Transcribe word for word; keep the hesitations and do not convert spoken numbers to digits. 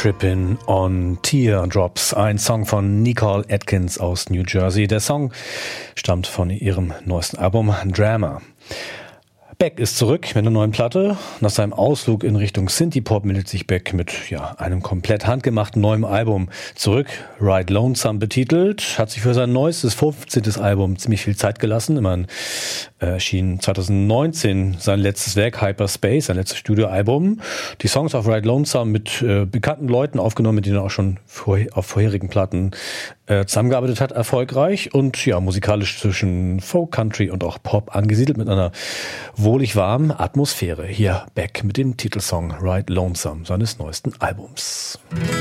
Trippin' on Teardrops, ein Song von Nicole Atkins aus New Jersey. Der Song stammt von ihrem neuesten Album Drama. Beck ist zurück mit einer neuen Platte. Nach seinem Ausflug in Richtung Synthie-Pop meldet sich Beck mit ja, einem komplett handgemachten neuen Album zurück. Ride Lonesome betitelt, hat sich für sein neuestes fünfzehntes Album ziemlich viel Zeit gelassen. Immerhin erschien zwanzig neunzehn sein letztes Werk Hyperspace, sein letztes Studioalbum. Die Songs auf Ride Lonesome mit äh, bekannten Leuten aufgenommen, mit denen er auch schon vor, auf vorherigen Platten äh, zusammengearbeitet hat, erfolgreich und ja musikalisch zwischen Folk, Country und auch Pop angesiedelt mit einer wohlig warmen Atmosphäre. Hier Beck mit dem Titelsong Ride Lonesome seines neuesten Albums.